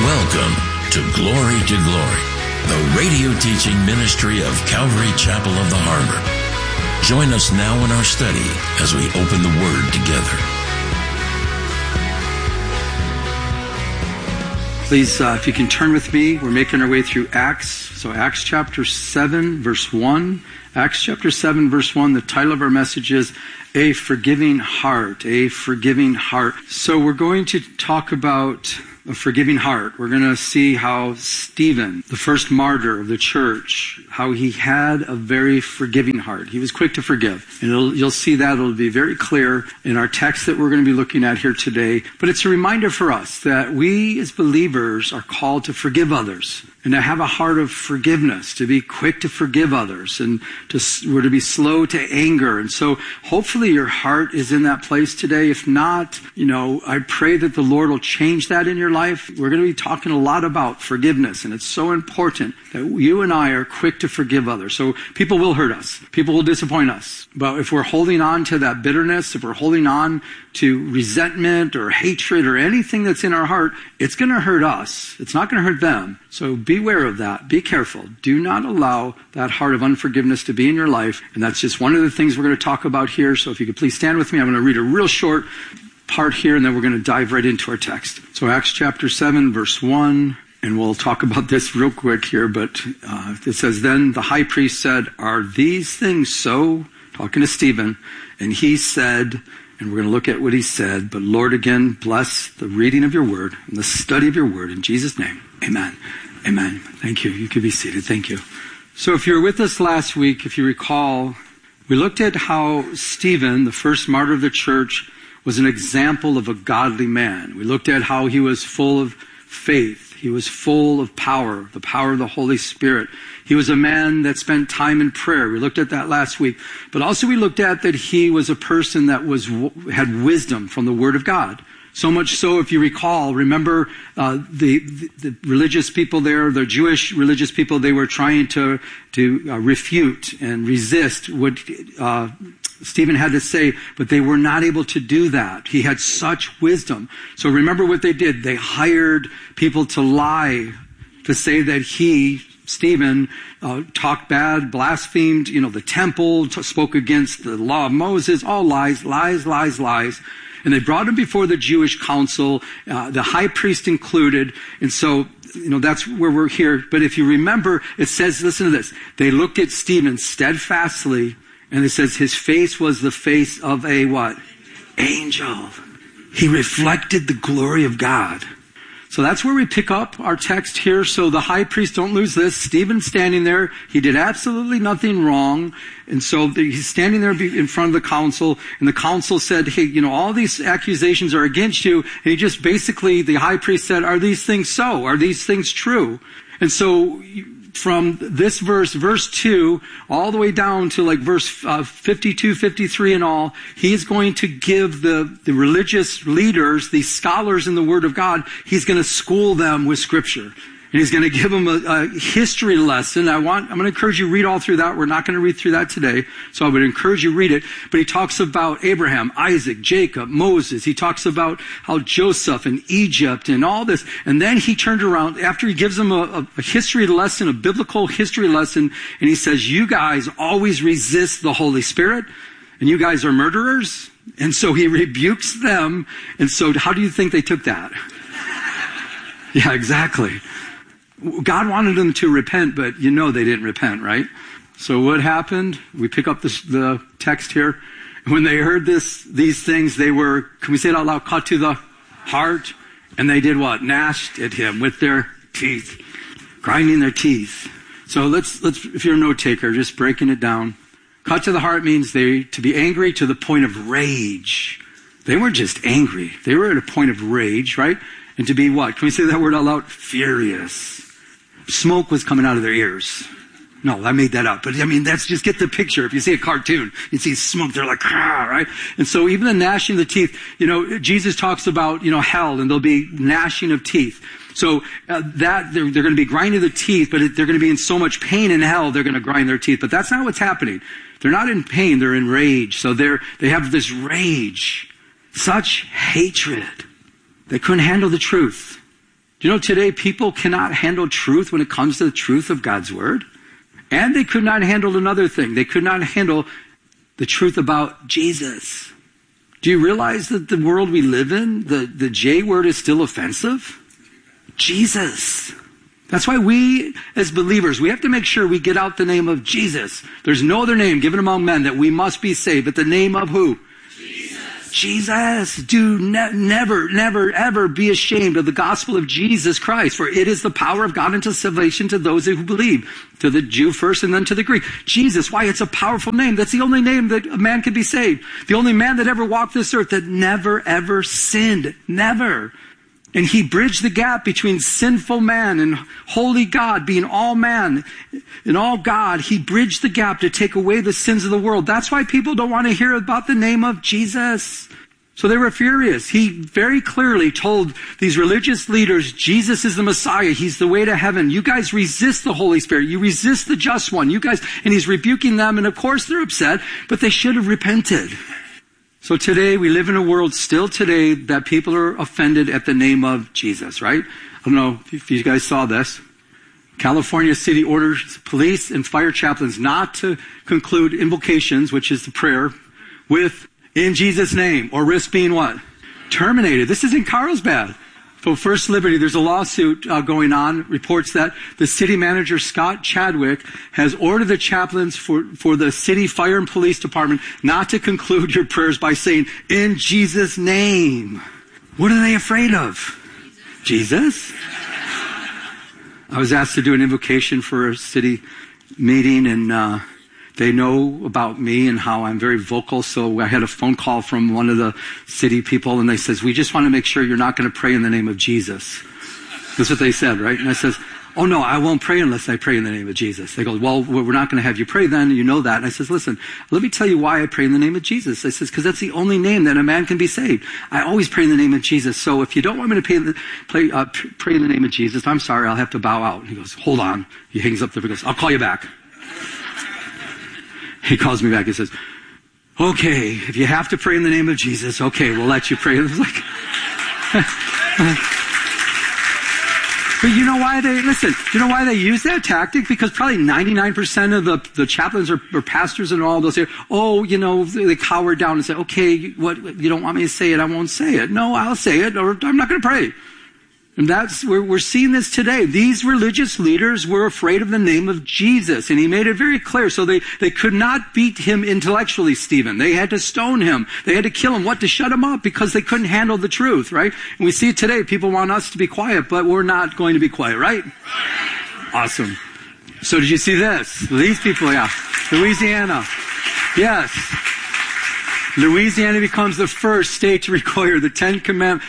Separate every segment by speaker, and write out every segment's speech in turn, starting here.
Speaker 1: Welcome to Glory to Glory, the radio teaching ministry of Calvary Chapel of the Harbor. Join us now in our study as we open the Word together.
Speaker 2: Please, if you can turn with me, we're making our way through Acts. So Acts chapter 7, verse 1. Acts chapter 7, verse 1, the title of our message is A Forgiving Heart, A Forgiving Heart. So we're going to talk about a forgiving heart. We're going to see how Stephen, the first martyr of the church, how he had a very forgiving heart. He was quick to forgive. And you'll see that. It'll be very clear in our text that we're going to be looking at here today. But it's a reminder for us that we as believers are called to forgive others and to have a heart of forgiveness, to be quick to forgive others, and we're to be slow to anger. And so hopefully your heart is in that place today. If not, I pray that the Lord will change that in your life. We're going to be talking a lot about forgiveness, and it's so important that you and I are quick to forgive others. So people will hurt us. People will disappoint us. But if we're holding on to that bitterness, if we're holding on to resentment or hatred or anything that's in our heart, it's going to hurt us. It's not going to hurt them. So beware of that. Be careful. Do not allow that heart of unforgiveness to be in your life. And that's just one of the things we're going to talk about here. So if you could please stand with me, I'm going to read a real short part here, and then we're going to dive right into our text. So Acts chapter 7, verse 1, and we'll talk about this real quick here, but it says, Then the high priest said, Are these things so? Talking to Stephen. And he said, and we're going to look at what he said, but Lord, again, bless the reading of your word and the study of your word. In Jesus' name, amen. Amen. Thank you. You can be seated. Thank you. So if you were with us last week, if you recall, we looked at how Stephen, the first martyr of the church, was an example of a godly man. We looked at how he was full of faith. He was full of power, the power of the Holy Spirit. He was a man that spent time in prayer. We looked at that last week. But also we looked at that he was a person that had wisdom from the Word of God. So much so, if you recall, remember the religious people there, the Jewish religious people, they were trying to refute and resist what Stephen had to say, but they were not able to do that. He had such wisdom. So remember what they did. They hired people to lie, to say that Stephen, talked bad, blasphemed, the temple, spoke against the law of Moses, all lies. And they brought him before the Jewish council, the high priest included. And so, that's where we're here. But if you remember, it says, listen to this. They looked at Stephen steadfastly, and it says his face was the face of a what? Angel. He reflected the glory of God. So that's where we pick up our text here. So the high priest, don't lose this. Stephen's standing there. He did absolutely nothing wrong. And so he's standing there in front of the council. And the council said, hey, all these accusations are against you. And he just basically, the high priest said, are these things so? Are these things true? And so from this verse 2, all the way down to like verse 52, 53 and all, he's going to give the religious leaders, these scholars in the Word of God, he's going to school them with Scripture. And he's going to give them a history lesson. I'm going to encourage you to read all through that. We're not going to read through that today, so I would encourage you to read it. But he talks about Abraham, Isaac, Jacob, Moses. He talks about how Joseph and Egypt and all this. And then he turned around after he gives them a history lesson, a biblical history lesson, and he says, you guys always resist the Holy Spirit, and you guys are murderers. And so he rebukes them. And so how do you think they took that? Yeah, exactly. God wanted them to repent, but they didn't repent, right? So what happened? We pick up the text here. When they heard these things, they were, can we say it out loud, cut to the heart? And they did what? Gnashed at him with their teeth, grinding their teeth. So let's if you're a note taker, just breaking it down. Cut to the heart means to be angry to the point of rage. They weren't just angry. They were at a point of rage, right? And to be what? Can we say that word out loud? Furious. Smoke was coming out of their ears. No, I made that up. But that's just get the picture. If you see a cartoon, you see smoke, they're like, right? And so even the gnashing of the teeth, Jesus talks about, hell, and there'll be gnashing of teeth. So that they're going to be grinding the teeth, but they're going to be in so much pain in hell, they're going to grind their teeth. But that's not what's happening. They're not in pain, they're in rage. So they have this rage, such hatred. They couldn't handle the truth. You know, today people cannot handle truth when it comes to the truth of God's word. And they could not handle another thing. They could not handle the truth about Jesus. Do you realize that the world we live in, the J word is still offensive? Jesus. That's why we, as believers, we have to make sure we get out the name of Jesus. There's no other name given among men that we must be saved, but the name of who? Jesus. Do never, ever be ashamed of the gospel of Jesus Christ, for it is the power of God unto salvation to those who believe, to the Jew first and then to the Greek. Jesus, why? It's a powerful name. That's the only name that a man can be saved. The only man that ever walked this earth that never, ever sinned. Never. And he bridged the gap between sinful man and holy God, being all man and all God. He bridged the gap to take away the sins of the world. That's why people don't want to hear about the name of Jesus. So they were furious. He very clearly told these religious leaders, Jesus is the Messiah. He's the way to heaven. You guys resist the Holy Spirit. You resist the just one. You guys, and he's rebuking them. And of course they're upset, but they should have repented. So today, we live in a world still today that people are offended at the name of Jesus, right? I don't know if you guys saw this. California city orders police and fire chaplains not to conclude invocations, which is the prayer, with in Jesus' name, or risk being what? Terminated. This is in Carlsbad. So First Liberty, there's a lawsuit going on, reports that the city manager, Scott Chadwick, has ordered the chaplains for the city fire and police department not to conclude your prayers by saying, in Jesus' name. What are they afraid of? Jesus? I was asked to do an invocation for a city meeting, and they know about me and how I'm very vocal. So I had a phone call from one of the city people, and they says, we just want to make sure you're not going to pray in the name of Jesus. That's what they said, right? And I says, oh no, I won't pray unless I pray in the name of Jesus. They go, well, we're not going to have you pray then. You know that. And I says, listen, let me tell you why I pray in the name of Jesus. I says, because that's the only name that a man can be saved. I always pray in the name of Jesus. So if you don't want me to pray in the name of Jesus, I'm sorry, I'll have to bow out. He goes, hold on. He hangs up the phone. He goes, I'll call you back. He calls me back. He says, okay, if you have to pray in the name of Jesus, okay, we'll let you pray. I was like, but you know why they use that tactic? Because probably 99% of the chaplains or pastors and all, they'll say, oh, you know, they cower down and say, okay, what, you don't want me to say it, I won't say it. No, I'll say it, or I'm not going to pray. And we're seeing this today. These religious leaders were afraid of the name of Jesus, and he made it very clear. So they could not beat him intellectually, Stephen. They had to stone him. They had to kill him. What? To shut him up, because they couldn't handle the truth, right? And we see it today. People want us to be quiet, but we're not going to be quiet, right? Awesome. So did you see this? These people, yeah. Louisiana. Yes. Louisiana becomes the first state to require the Ten Commandments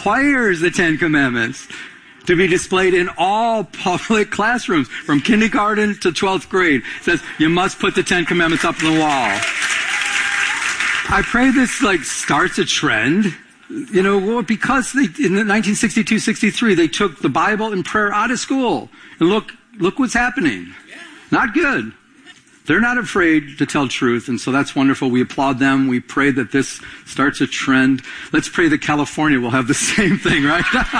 Speaker 2: to be displayed in all public classrooms, from kindergarten to 12th grade. It says, you must put the Ten Commandments up on the wall. I pray this starts a trend. You know, because in the 1962-63, they took the Bible and prayer out of school. And look what's happening. Not good. They're not afraid to tell truth, and so that's wonderful. We applaud them. We pray that this starts a trend. Let's pray that California will have the same thing, right?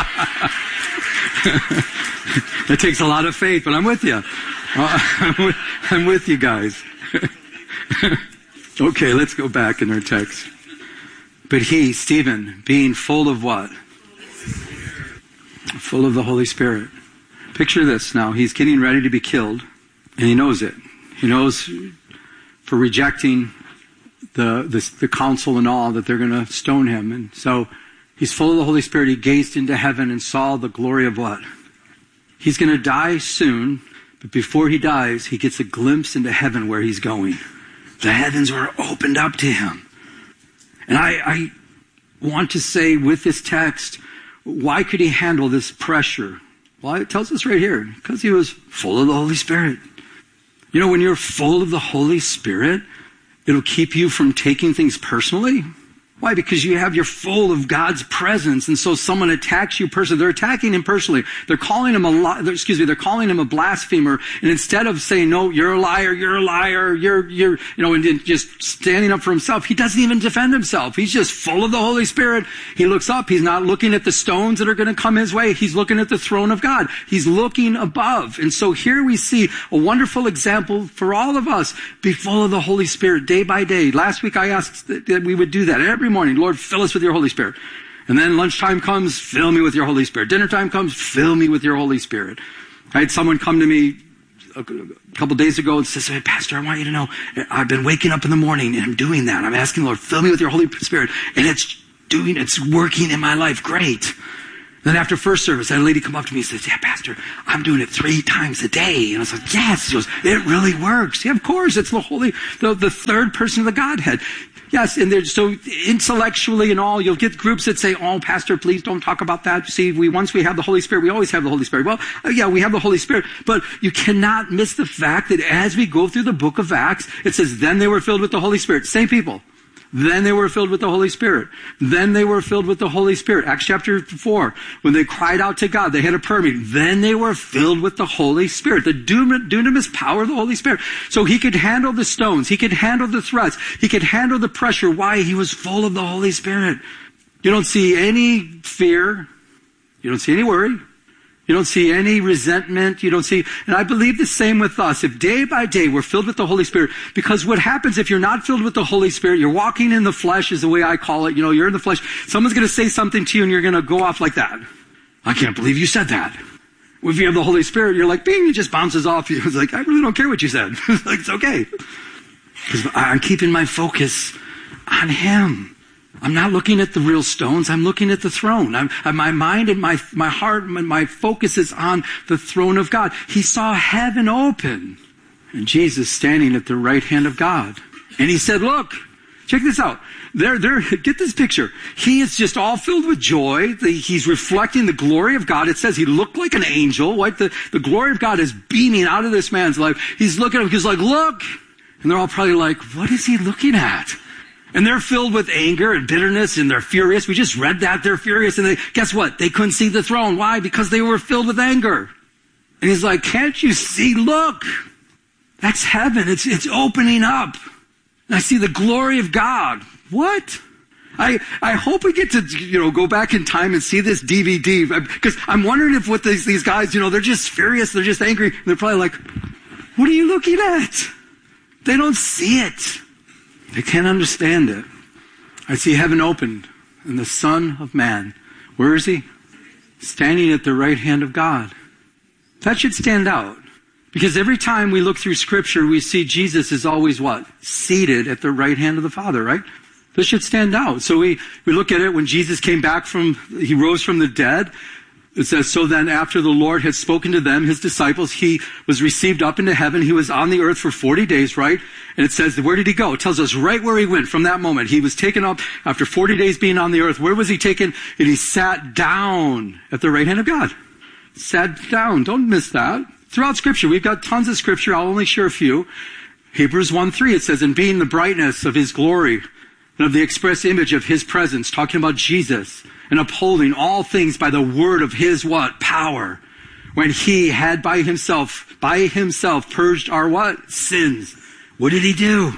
Speaker 2: It takes a lot of faith, but I'm with you. I'm with you guys. Okay, let's go back in our text. But he, Stephen, being full of what? Full of the Holy Spirit. Picture this now. He's getting ready to be killed, and he knows it. He knows for rejecting the council and all that they're going to stone him. And so he's full of the Holy Spirit. He gazed into heaven and saw the glory of what? He's going to die soon, but before he dies, he gets a glimpse into heaven where he's going. The heavens were opened up to him. And I want to say with this text, why could he handle this pressure? Well, it tells us right here, because he was full of the Holy Spirit. You know, when you're full of the Holy Spirit, it'll keep you from taking things personally. Why? Because you're full of God's presence, and so someone attacks you personally. They're attacking him personally. They're calling him they're calling him a blasphemer, and instead of saying, no, you're a liar, and just standing up for himself, he doesn't even defend himself. He's just full of the Holy Spirit. He looks up. He's not looking at the stones that are going to come his way. He's looking at the throne of God. He's looking above. And so here we see a wonderful example for all of us. Be full of the Holy Spirit day by day. Last week I asked that we would do that every morning. Lord, fill us with your Holy Spirit. And then lunchtime comes, fill me with your Holy Spirit. Dinner time comes, fill me with your Holy Spirit. I had someone come to me a couple days ago and says, hey, Pastor, I want you to know, I've been waking up in the morning and I'm doing that. I'm asking the Lord, fill me with your Holy Spirit. And it's working in my life. Great. Then after first service, I had a lady come up to me and says, yeah, Pastor, I'm doing it 3 times a day. And I was like, yes. She goes, it really works. Yeah, of course. It's the third person of the Godhead. Yes, and so intellectually and all, you'll get groups that say, oh, Pastor, please don't talk about that. See, once we have the Holy Spirit, we always have the Holy Spirit. Well, yeah, we have the Holy Spirit, but you cannot miss the fact that as we go through the book of Acts, it says, then they were filled with the Holy Spirit. Same people. Then they were filled with the Holy Spirit. Then they were filled with the Holy Spirit. Acts chapter 4, when they cried out to God, they had a prayer meeting. Then they were filled with the Holy Spirit. The dunamis power of the Holy Spirit. So he could handle the stones. He could handle the threats. He could handle the pressure. Why? He was full of the Holy Spirit. You don't see any fear. You don't see any worry. You don't see any resentment. And I believe the same with us. If day by day we're filled with the Holy Spirit, because what happens if you're not filled with the Holy Spirit, you're walking in the flesh is the way I call it. You're in the flesh. Someone's going to say something to you and you're going to go off like that. I can't believe you said that. If you have the Holy Spirit, you're like, bing, it just bounces off you. It's like, I really don't care what you said. It's okay. Because I'm keeping my focus on Him. I'm not looking at the real stones. I'm looking at the throne. My mind and my heart and my focus is on the throne of God. He saw heaven open and Jesus standing at the right hand of God. And he said, look, check this out. Get this picture. He is just all filled with joy. He's reflecting the glory of God. It says he looked like an angel. Like the glory of God is beaming out of this man's life. He's looking at him. He's like, look. And they're all probably like, what is he looking at? And they're filled with anger and bitterness and they're furious. We just read that. They're furious. And guess what? They couldn't see the throne. Why? Because they were filled with anger. And he's like, can't you see? Look, that's heaven. It's opening up. And I see the glory of God. What? I hope we get to, go back in time and see this DVD, because I'm wondering if what these guys, they're just furious. They're just angry. And they're probably like, what are you looking at? They don't see it. They can't understand it. I see heaven opened and the Son of Man. Where is he? Standing at the right hand of God. That should stand out. Because every time we look through Scripture, we see Jesus is always what? Seated at the right hand of the Father, right? This should stand out. So we look at it when Jesus came back he rose from the dead. It says, so then after the Lord had spoken to them, his disciples, he was received up into heaven. He was on the earth for 40 days, right? And it says, where did he go? It tells us right where he went from that moment. He was taken up after 40 days being on the earth. Where was he taken? And he sat down at the right hand of God. Sat down. Don't miss that. Throughout Scripture, we've got tons of Scripture. I'll only share a few. Hebrews 1:3, it says, and being the brightness of his glory and of the express image of his presence, talking about Jesus, and upholding all things by the word of his what? Power. When he had by himself purged our what? Sins. What did he do?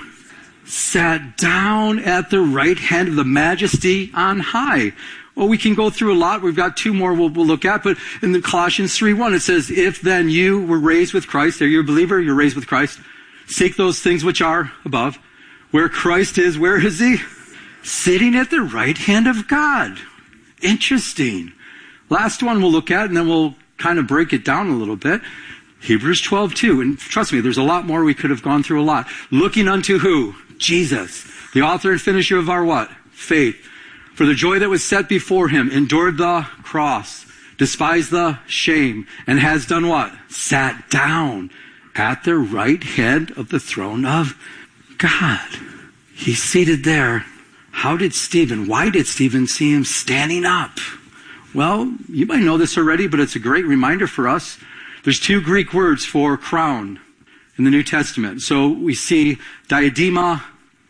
Speaker 2: Sat down at the right hand of the majesty on high. Well, we can go through a lot. We've got 2 more we'll look at, but in the Colossians 3:1, it says, if then you were raised with Christ, are you a believer? You're raised with Christ. Seek those things which are above. Where Christ is, where is he? Sitting at the right hand of God. Interesting. Last one we'll look at, and then we'll kind of break it down a little bit. Hebrews 12:2. And trust me, there's a lot more. We could have gone through a lot. Looking unto who? Jesus. The author and finisher of our what? Faith. For the joy that was set before him, endured the cross, despised the shame, and has done what? Sat down at the right hand of the throne of God. He's seated there. Why did Stephen see him standing up? Well, you might know this already, but it's a great reminder for us. There's 2 Greek words for crown in the New Testament. So we see diadema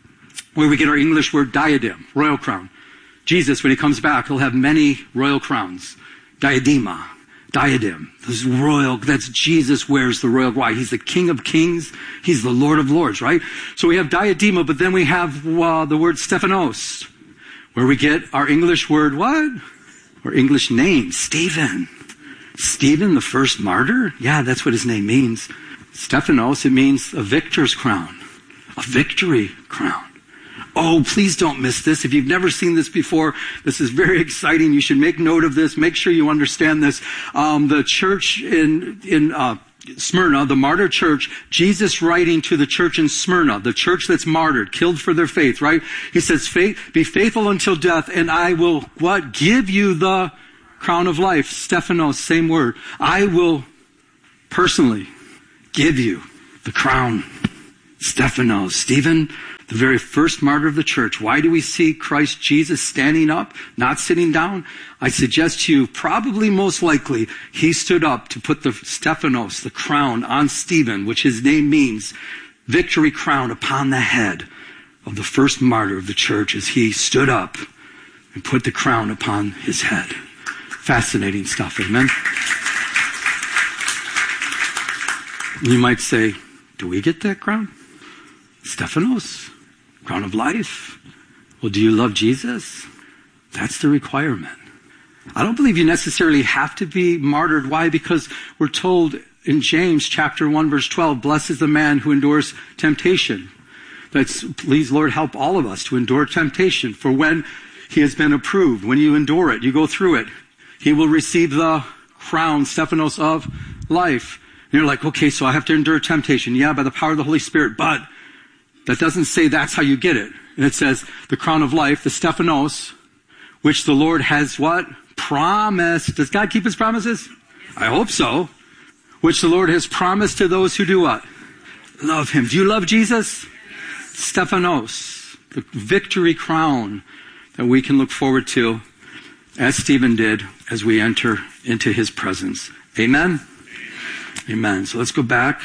Speaker 2: where we get our English word diadem, royal crown. Jesus, when he comes back, he'll have many royal crowns. Diadema, diadem. This is royal, that's Jesus wears the royal. Why? He's the King of Kings. He's the Lord of Lords, right? So we have diadema, but then we have the word Stephanos, where we get our English word what? Our English name, Stephen. Stephen, the first martyr? Yeah, that's what his name means. Stephanos, it means a victor's crown, a victory crown. Oh, please don't miss this. If you've never seen this before, this is very exciting. You should make note of this. Make sure you understand this. The church in Smyrna, the martyr church, Jesus writing to the church in Smyrna, the church that's martyred, killed for their faith, right? He says, be faithful until death, and I will, what? Give you the crown of life. Stephanos, same word. I will personally give you the crown. Stephanos, Stephen, the very first martyr of the church. Why do we see Christ Jesus standing up, not sitting down? I suggest to you, probably most likely, he stood up to put the Stephanos, the crown, on Stephen, which his name means, victory crown upon the head of the first martyr of the church as he stood up and put the crown upon his head. Fascinating stuff, amen? You might say, do we get that crown? Stephanos, crown of life. Well, do you love Jesus? That's the requirement. I don't believe you necessarily have to be martyred. Why? Because we're told in James chapter 1 verse 12, blessed is the man who endures temptation. That's, please Lord help all of us to endure temptation. For when he has been approved, when you endure it, you go through it, he will receive the crown, Stephanos, of life. And you're like, okay, so I have to endure temptation. Yeah, by the power of the Holy Spirit, but that doesn't say that's how you get it. And it says the crown of life, the Stephanos, which the Lord has what? Promised. Does God keep his promises? I hope so. Which the Lord has promised to those who do what? Love him. Do you love Jesus? Stephanos, the victory crown that we can look forward to, as Stephen did, as we enter into his presence. Amen? Amen. So let's go back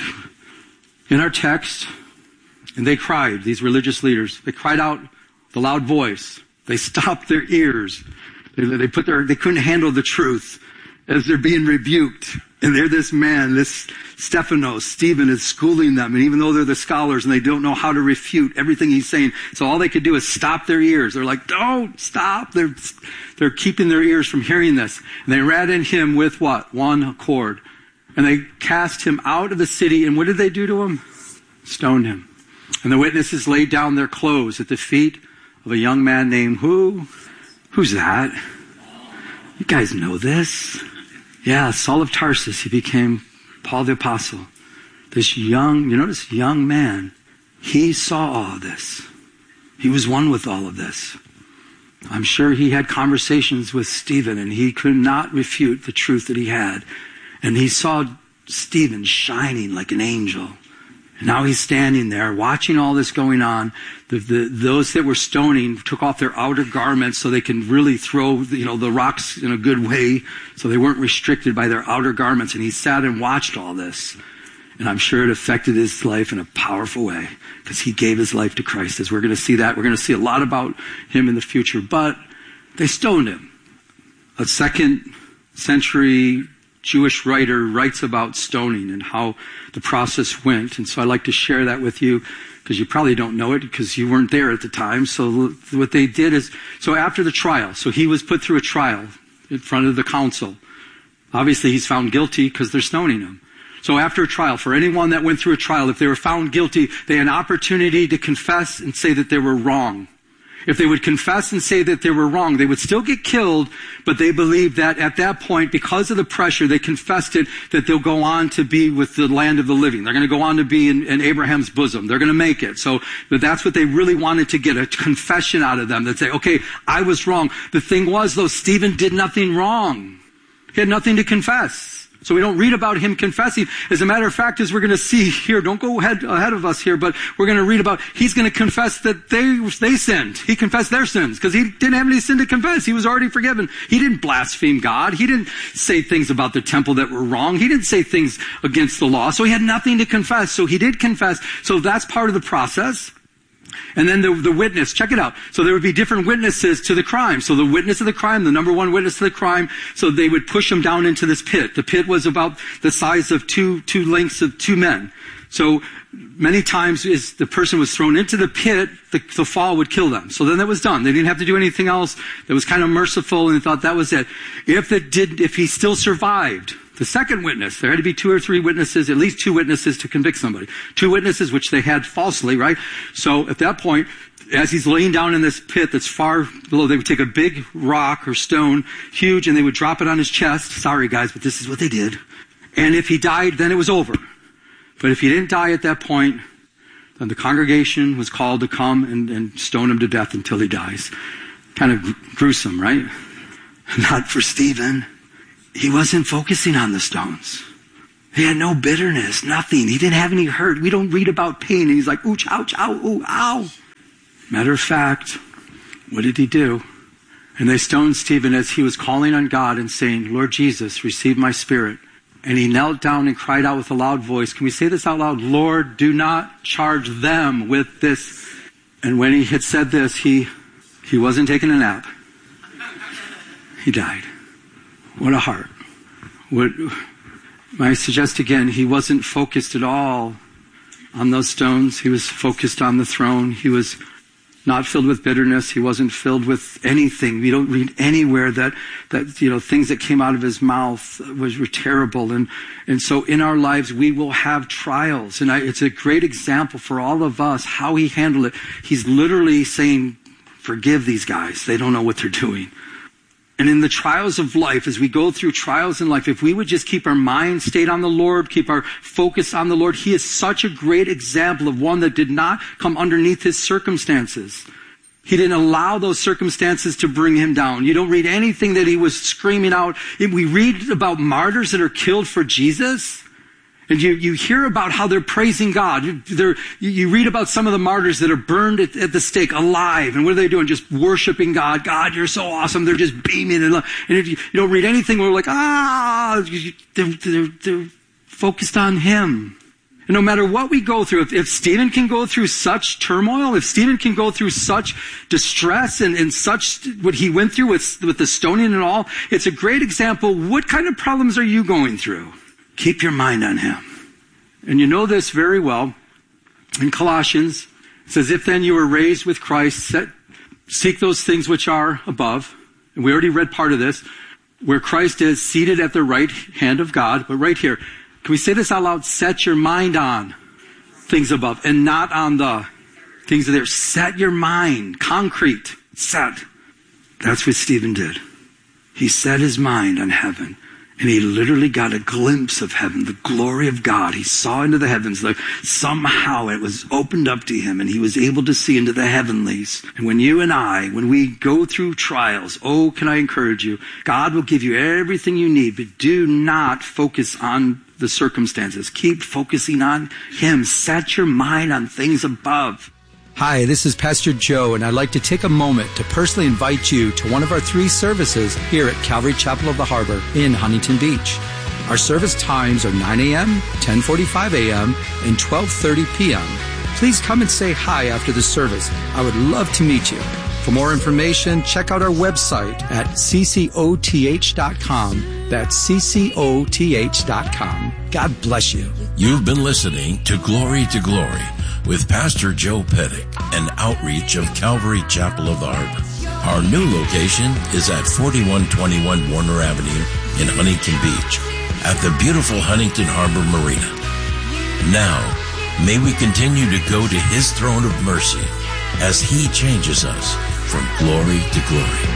Speaker 2: in our text. And they cried, these religious leaders. They cried out with a loud voice. They stopped their ears. They couldn't handle the truth as they're being rebuked. And they're this man, this Stephanos, Stephen is schooling them. And even though they're the scholars and they don't know how to refute everything he's saying, so all they could do is stop their ears. They're like, don't stop. They're keeping their ears from hearing this. And they ran at him with what? One accord. And they cast him out of the city. And what did they do to him? Stoned him. And the witnesses laid down their clothes at the feet of a young man named who? Who's that? You guys know this. Yeah, Saul of Tarsus. He became Paul the Apostle. This young man, he saw all of this. He was one with all of this. I'm sure he had conversations with Stephen and he could not refute the truth that he had. And he saw Stephen shining like an angel. And now he's standing there watching all this going on. Those that were stoning took off their outer garments so they can really throw the rocks in a good way, so they weren't restricted by their outer garments. And he sat and watched all this. And I'm sure it affected his life in a powerful way because he gave his life to Christ. As we're going to see that, we're going to see a lot about him in the future. But they stoned him. A 2nd century Jewish writer writes about stoning and how the process went. And so I'd like to share that with you because you probably don't know it because you weren't there at the time. So what they did is, so after the trial, so he was put through a trial in front of the council. Obviously he's found guilty because they're stoning him. So after a trial, for anyone that went through a trial, if they were found guilty, they had an opportunity to confess and say that they were wrong. If they would confess and say that they were wrong, they would still get killed, but they believed that at that point, because of the pressure, they confessed it, that they'll go on to be with the land of the living. They're going to go on to be in Abraham's bosom. They're going to make it. So that's what they really wanted to get, a confession out of them that say, okay, I was wrong. The thing was, though, Stephen did nothing wrong. He had nothing to confess. So we don't read about him confessing. As a matter of fact, as we're going to see here, don't go ahead of us here, but we're going to read about, he's going to confess that they sinned. He confessed their sins because he didn't have any sin to confess. He was already forgiven. He didn't blaspheme God. He didn't say things about the temple that were wrong. He didn't say things against the law. So he had nothing to confess. So he did confess. So that's part of the process. And then the witness, check it out. So there would be different witnesses to the crime. So the witness of the crime, the number one witness to the crime, so they would push him down into this pit. The pit was about the size of two lengths of two men. So many times as the person was thrown into the pit, the fall would kill them. So then that was done. They didn't have to do anything else. It was kind of merciful, and they thought that was it. If he still survived, the second witness, there had to be 2 or 3 witnesses, at least 2 witnesses to convict somebody. 2 witnesses, which they had falsely, right? So at that point, as he's laying down in this pit that's far below, they would take a big rock or stone, huge, and they would drop it on his chest. Sorry, guys, but this is what they did. And if he died, then it was over. But if he didn't die at that point, then the congregation was called to come and stone him to death until he dies. Kind of gruesome, right? Not for Stephen. He wasn't focusing on the stones. He had no bitterness, nothing. He didn't have any hurt. We don't read about pain. And he's like, ouch, ouch, ow, ooh, ow. Matter of fact, what did he do? And they stoned Stephen as he was calling on God and saying, Lord Jesus, receive my spirit. And he knelt down and cried out with a loud voice. Can we say this out loud? Lord, do not charge them with this. And when he had said this, he wasn't taking a nap. He died. What a heart. I suggest again, he wasn't focused at all on those stones. He was focused on the throne. He was not filled with bitterness. He wasn't filled with anything. We don't read anywhere that things that came out of his mouth were terrible. And so in our lives, we will have trials. And it's a great example for all of us how he handled it. He's literally saying, forgive these guys. They don't know what they're doing. And in the trials of life, as we go through trials in life, if we would just keep our mind stayed on the Lord, keep our focus on the Lord, he is such a great example of one that did not come underneath his circumstances. He didn't allow those circumstances to bring him down. You don't read anything that he was screaming out. We read about martyrs that are killed for Jesus. And you hear about how they're praising God. You read about some of the martyrs that are burned at the stake alive. And what are they doing? Just worshiping God. God, you're so awesome. They're just beaming in love. And if you don't read anything where like, they're focused on him. And no matter what we go through, if Stephen can go through such turmoil, if Stephen can go through such distress and such what he went through with the stoning and all, it's a great example. What kind of problems are you going through? Keep your mind on him. And you know this very well. In Colossians, it says, if then you were raised with Christ, seek those things which are above. And we already read part of this, where Christ is seated at the right hand of God. But right here, can we say this out loud? Set your mind on things above and not on the things there. Set your mind, concrete, set. That's what Stephen did. He set his mind on heaven. And he literally got a glimpse of heaven, the glory of God. He saw into the heavens. Like somehow it was opened up to him and he was able to see into the heavenlies. And when you and I, when we go through trials, can I encourage you? God will give you everything you need, but do not focus on the circumstances. Keep focusing on him. Set your mind on things above.
Speaker 3: Hi, this is Pastor Joe, and I'd like to take a moment to personally invite you to one of our 3 services here at Calvary Chapel of the Harbor in Huntington Beach. Our service times are 9 a.m., 10:45 a.m., and 12:30 p.m. Please come and say hi after the service. I would love to meet you. For more information, check out our website at ccoth.com. That's ccoth.com. God bless you.
Speaker 1: You've been listening to Glory with Pastor Joe Pettick, an outreach of Calvary Chapel of the Harbor. Our new location is at 4121 Warner Avenue in Huntington Beach at the beautiful Huntington Harbor Marina. Now, may we continue to go to his throne of mercy as he changes us from glory to glory.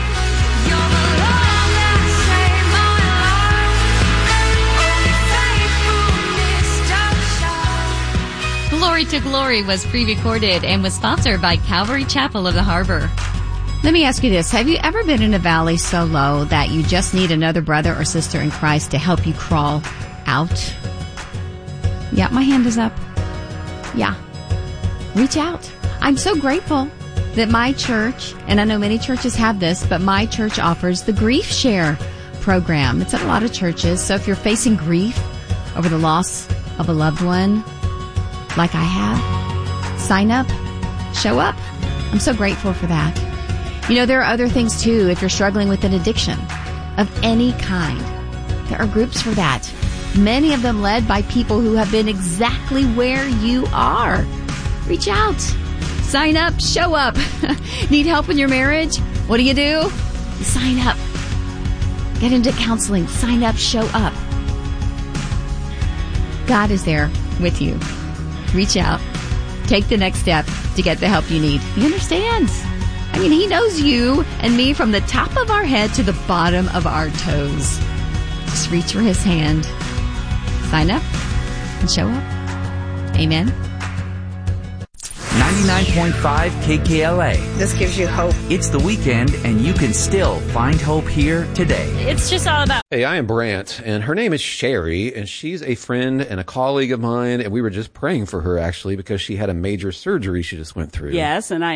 Speaker 4: Glory to Glory was pre-recorded and was sponsored by Calvary Chapel of the Harbor.
Speaker 5: Let me ask you this. Have you ever been in a valley so low that you just need another brother or sister in Christ to help you crawl out? Yeah, my hand is up. Yeah. Reach out. I'm so grateful that my church, and I know many churches have this, but my church offers the Grief Share program. It's at a lot of churches. So if you're facing grief over the loss of a loved one, like I have, sign up show up. I'm so grateful for that. You know, there are other things too. If you're struggling with an addiction of any kind, there are groups for that. Many of them led by people who have been exactly where you are. Reach out. Sign up. Show up. Need help in your marriage? What do? You sign up. Get into counseling. Sign up. Show up. God is there with you. Reach out. Take the next step to get the help you need. He understands. I mean, He knows you and me from the top of our head to the bottom of our toes. Just reach for His hand. Sign up and show up. Amen.
Speaker 6: 99.5 KKLA.
Speaker 7: This gives you hope.
Speaker 6: It's the weekend, and you can still find hope here today.
Speaker 8: It's just all about...
Speaker 9: Hey, I am Brant, and her name is Sherry, and she's a friend and a colleague of mine, and we were just praying for her, actually, because she had a major surgery she just went through.
Speaker 8: Yes, and I